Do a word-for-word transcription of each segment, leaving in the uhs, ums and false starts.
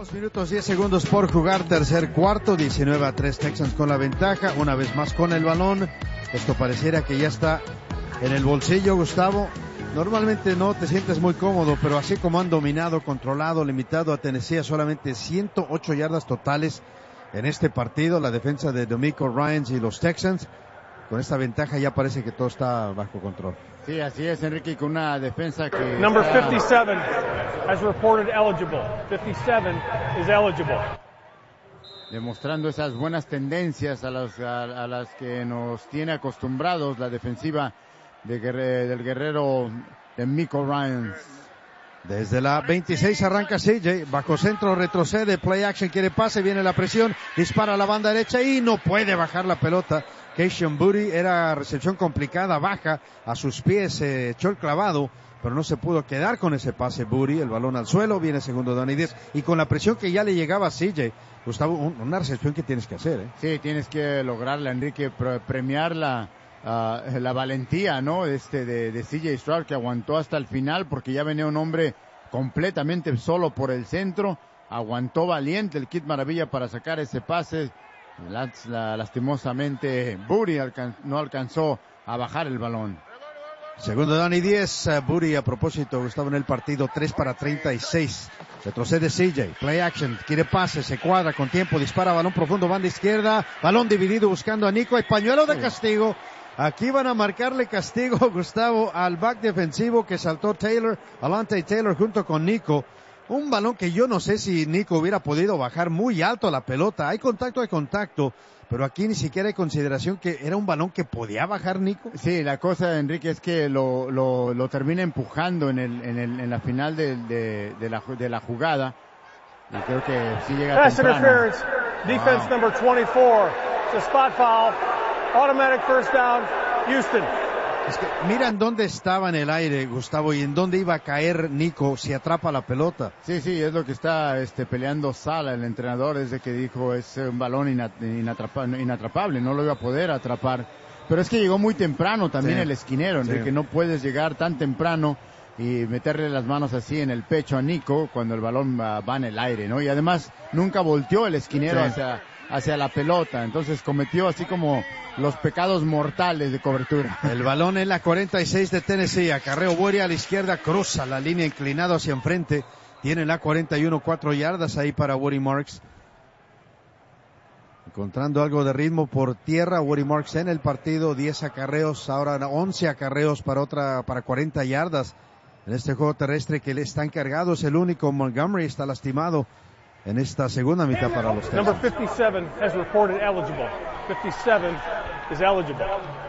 Dos minutos diez segundos por jugar, tercer cuarto, diecinueve a tres Texans con la ventaja, una vez más con el balón. Esto pareciera que ya está en el bolsillo, Gustavo. Normalmente no te sientes muy cómodo, pero así como han dominado, controlado, limitado a Tennessee a solamente ciento ocho yardas totales en este partido, la defensa de DeMeco Ryans y los Texans, con esta ventaja ya parece que todo está bajo control. Sí, así es, Enrique, con una defensa que... Number está... fifty-seven has reported eligible. fifty-seven is eligible. Demostrando esas buenas tendencias a las, a, a las que nos tiene acostumbrados la defensiva de Guerre, del guerrero DeMeco Ryans. Desde la veintiséis arranca C J, bajo centro retrocede, play action, quiere pase, viene la presión, dispara a la banda derecha y no puede bajar la pelota. Kayshon Boutte, era recepción complicada, baja, a sus pies se echó el clavado, pero no se pudo quedar con ese pase Boutte, el balón al suelo, viene segundo down y diez, y con la presión que ya le llegaba a C J, Gustavo, un, una recepción que tienes que hacer, ¿eh? Sí, tienes que lograrla, Enrique, premiar la, uh, la valentía, ¿no? Este de, de C J Stroud, que aguantó hasta el final, porque ya venía un hombre completamente solo por el centro, aguantó valiente el Kid Maravilla para sacar ese pase. La, la, lastimosamente Boutte alcan, no alcanzó a bajar el balón. Segundo down y diez, uh, Boutte a propósito, Gustavo, en el partido, tres para treinta y seis. Retrocede C J, play action, quiere pase, se cuadra con tiempo, dispara, balón profundo, banda izquierda, balón dividido buscando a Nico, hay pañuelo de castigo. Aquí van a marcarle castigo, Gustavo, al back defensivo que saltó Taylor, Alante Taylor junto con Nico. Un balón que yo no sé si Nico hubiera podido bajar muy alto la pelota. Hay contacto, hay contacto, pero aquí ni siquiera hay consideración que era un balón que podía bajar Nico. Sí, la cosa, Enrique, es que lo, lo, lo termina empujando en el, en el, en la final de, de, de la, de la jugada. Y creo que sí llega Pass temprano. interference, defense wow. Number twenty-four. It's a spot foul, automatic first down, Houston. Es que miran dónde estaba en el aire, Gustavo, y en dónde iba a caer Nico si atrapa la pelota. Sí, sí, es lo que está este, peleando Sala, el entrenador, desde que dijo es un balón inatrapable, inatrapable, no lo iba a poder atrapar. Pero es que llegó muy temprano también sí. el esquinero, Enrique, sí. no puedes llegar tan temprano y meterle las manos así en el pecho a Nico cuando el balón va, va en el aire, ¿no? Y además nunca volteó el esquinero sí. hacia... hacia la pelota, entonces cometió así como los pecados mortales de cobertura. El balón en la cuarenta y seis de Tennessee, acarreo Boutte a la izquierda, cruza la línea inclinado hacia enfrente, tiene la cuarenta y uno, cuatro yardas ahí para Woody Marks. Encontrando algo de ritmo por tierra, Woody Marks en el partido, diez acarreos, ahora once acarreos para otra, para cuarenta yardas. En este juego terrestre que le está encargado, es el único. Montgomery está lastimado en esta segunda mitad para los Texans. Number fifty-seven has reported eligible. fifty-seven is eligible.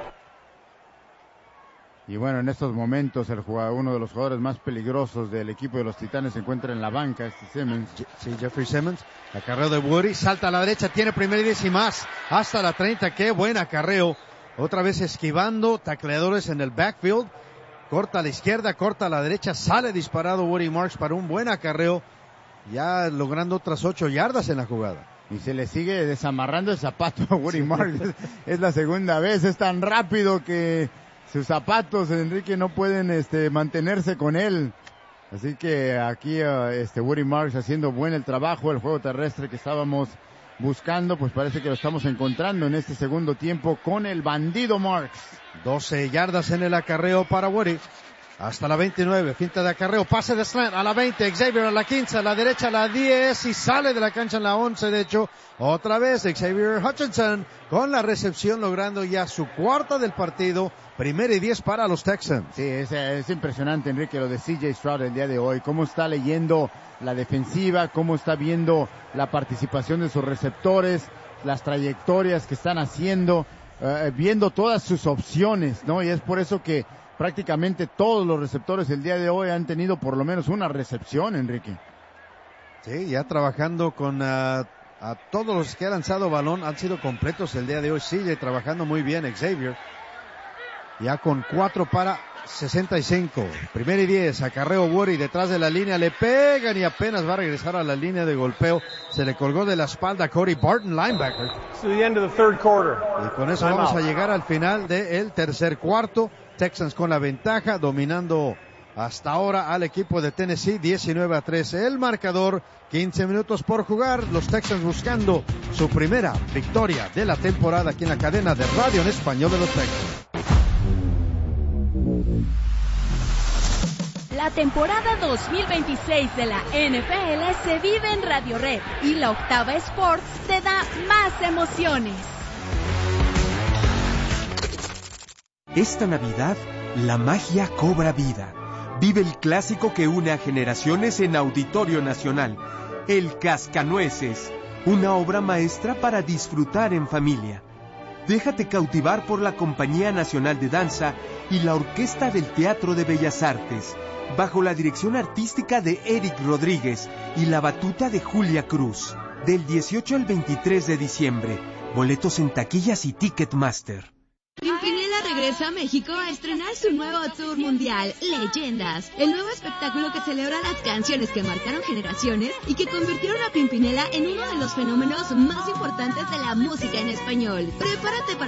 Y bueno, en estos momentos el jugador, uno de los jugadores más peligrosos del equipo de los Titanes se encuentra en la banca, este Simmons. Sí, Jeffrey Simmons. Acarreo de Boutte, salta a la derecha, tiene primer y diez y más, hasta la treinta, qué buen acarreo. Otra vez esquivando, tacleadores en el backfield. Corta a la izquierda, corta a la derecha, sale disparado Woody Marks para un buen acarreo. Ya logrando otras ocho yardas en la jugada. Y se le sigue desamarrando el zapato a Woody Marks. Es la segunda vez, es tan rápido que sus zapatos, Enrique, no pueden este, mantenerse con él. Así que aquí uh, este Woody Marks haciendo buen el trabajo, el juego terrestre que estábamos buscando, pues parece que lo estamos encontrando en este segundo tiempo con el bandido Marks. doce yardas en el acarreo para Woody. Hasta la veintinueve, finta de acarreo, pase de slant a la veinte, Xavier a la quince, a la derecha a la diez y sale de la cancha en la once, de hecho, otra vez Xavier Hutchinson con la recepción logrando ya su cuarta del partido, primera y diez para los Texans. Sí, es, es impresionante, Enrique, lo de C J Stroud el día de hoy, cómo está leyendo la defensiva, cómo está viendo la participación de sus receptores, las trayectorias que están haciendo, uh, viendo todas sus opciones, ¿no? Y es por eso que prácticamente todos los receptores el día de hoy han tenido por lo menos una recepción, Enrique. Sí, ya trabajando con uh, a todos los que han lanzado balón, han sido completos el día de hoy. Sigue trabajando muy bien Xavier. Ya con cuatro para sesenta y cinco. Primero y diez, acarreo Woody detrás de la línea, le pegan y apenas va a regresar a la línea de golpeo. Se le colgó de la espalda a Cody Barton, linebacker. To the end of the third quarter. Y con eso vamos a llegar al final del tercer cuarto. Texans con la ventaja, dominando hasta ahora al equipo de Tennessee, diecinueve a trece el marcador, quince minutos por jugar, los Texans buscando su primera victoria de la temporada aquí en la cadena de radio en español de los Texans. La temporada dos mil veintiséis de la N F L se vive en Radio Red y la Octava Sports te da más emociones. Esta Navidad, la magia cobra vida. Vive el clásico que une a generaciones en Auditorio Nacional, El Cascanueces, una obra maestra para disfrutar en familia. Déjate cautivar por la Compañía Nacional de Danza y la Orquesta del Teatro de Bellas Artes, bajo la dirección artística de Eric Rodríguez y la batuta de Julia Cruz. Del dieciocho al veintitrés de diciembre, boletos en taquillas y Ticketmaster. Pimpinela regresa a México a estrenar su nuevo tour mundial, Leyendas, el nuevo espectáculo que celebra las canciones que marcaron generaciones y que convirtieron a Pimpinela en uno de los fenómenos más importantes de la música en español. Prepárate para